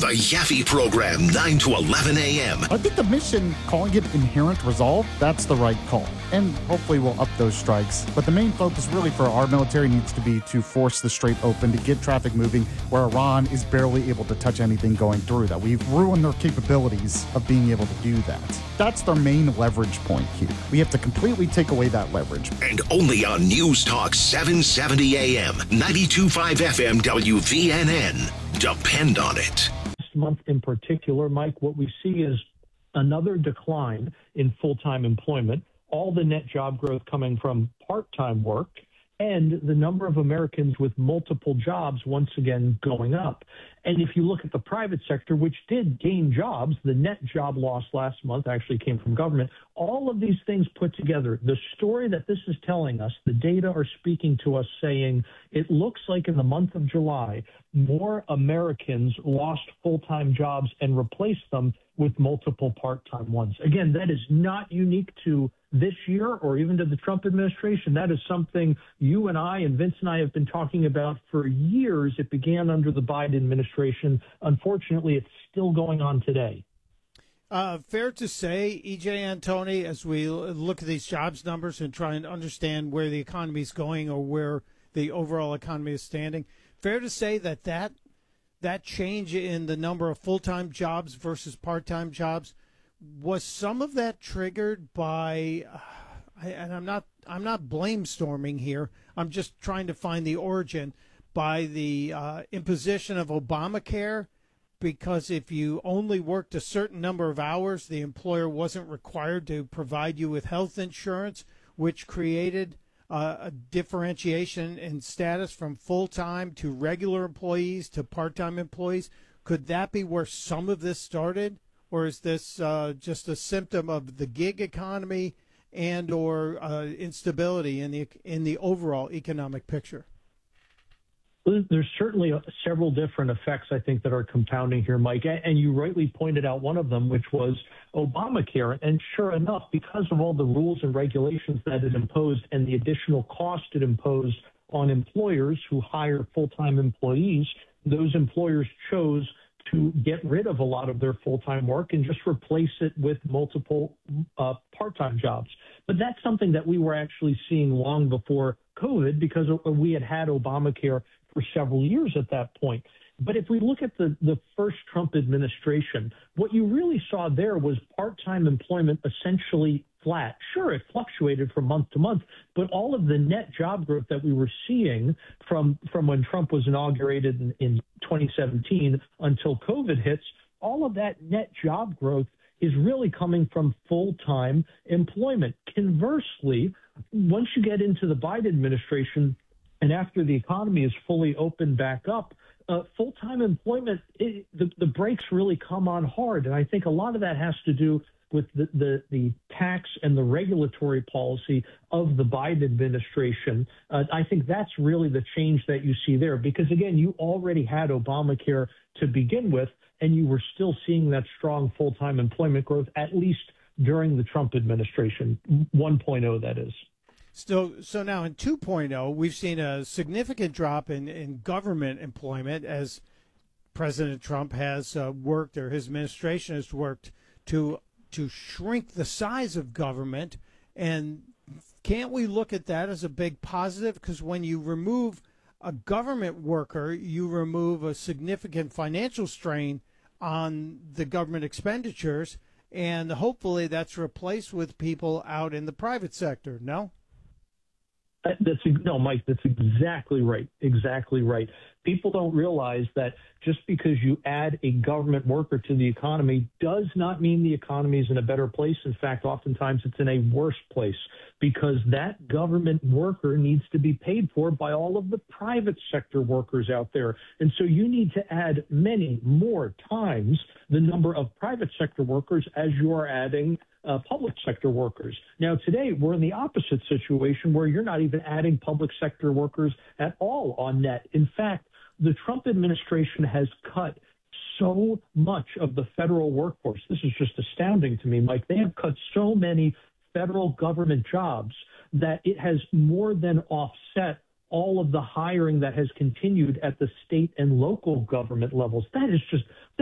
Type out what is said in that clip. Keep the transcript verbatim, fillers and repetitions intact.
The Yaffe Program, nine to eleven a.m. I think the mission, calling it inherent resolve, that's the right call. And hopefully we'll up those strikes. But the main focus really for our military needs to be to force the Strait open, to get traffic moving where Iran is barely able to touch anything going through that. We've ruined their capabilities of being able to do that. That's their main leverage point here. We have to completely take away that leverage. And only on News Talk seven seventy a.m., ninety-two point five F M W V N N. Depend on it. This month in particular, Mike, what we see is another decline in full-time employment, all the net job growth coming from part-time work, and the number of Americans with multiple jobs once again going up. And if you look at the private sector, which did gain jobs, the net job loss last month actually came from government. All of these things put together, the story that this is telling us, the data are speaking to us saying it looks like in the month of July, more Americans lost full-time jobs and replaced them with multiple part-time ones. Again, that is not unique to this year or even to the Trump administration. That is something you and I and Vince and I have been talking about for years. It began under the Biden administration. Unfortunately, it's still going on today. Uh, fair to say, E J Antoni, as we look at these jobs numbers and try and understand where the economy is going or where the overall economy is standing, fair to say that that, that change in the number of full-time jobs versus part-time jobs, was some of that triggered by, uh, I, and I'm not I'm not blame storming here, I'm just trying to find the origin, by the uh, imposition of Obamacare, because if you only worked a certain number of hours, the employer wasn't required to provide you with health insurance, which created uh, a differentiation in status from full-time to regular employees to part-time employees. Could that be where some of this started? Or is this uh, just a symptom of the gig economy and or uh, instability in the in the overall economic picture? There's certainly several different effects, I think, that are compounding here, Mike. And you rightly pointed out one of them, which was Obamacare. And sure enough, because of all the rules and regulations that it imposed and the additional cost it imposed on employers who hire full-time employees, those employers chose to get rid of a lot of their full-time work and just replace it with multiple uh, part-time jobs. But that's something that we were actually seeing long before COVID because we had had Obamacare for several years at that point. But if we look at the, the first Trump administration, what you really saw there was part-time employment essentially flat. Sure, it fluctuated from month to month, but all of the net job growth that we were seeing from, from when Trump was inaugurated in, in twenty seventeen until COVID hits, all of that net job growth is really coming from full-time employment. Conversely, once you get into the Biden administration and after the economy is fully opened back up, uh, full-time employment, it, the, the brakes really come on hard. And I think a lot of that has to do with the, the, the tax and the regulatory policy of the Biden administration. Uh, I think that's really the change that you see there. Because, again, you already had Obamacare to begin with, and you were still seeing that strong full-time employment growth, at least during the Trump administration, one point oh that is. So, so now in two point oh, we've seen a significant drop in, in government employment as President Trump has uh, worked, or his administration has worked, to to shrink the size of government. And can't we look at that as a big positive? Because when you remove a government worker, you remove a significant financial strain on the government expenditures, and hopefully that's replaced with people out in the private sector, no? That's no, Mike, that's exactly right. Exactly right. People don't realize that just because you add a government worker to the economy does not mean the economy is in a better place. In fact, oftentimes it's in a worse place because that government worker needs to be paid for by all of the private sector workers out there. And so you need to add many more times the number of private sector workers as you are adding Uh, public sector workers. Now, today, we're in the opposite situation where you're not even adding public sector workers at all on net. In fact, the Trump administration has cut so much of the federal workforce. This is just astounding to me, Mike. They have cut so many federal government jobs that it has more than offset all of the hiring that has continued at the state and local government levels. That is just